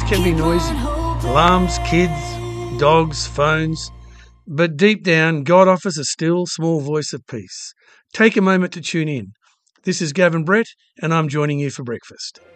can be noisy. Alarms, kids, dogs, phones. But deep down, God offers a still, small voice of peace. Take a moment to tune in. This is Gavin Brett, and I'm joining you for breakfast.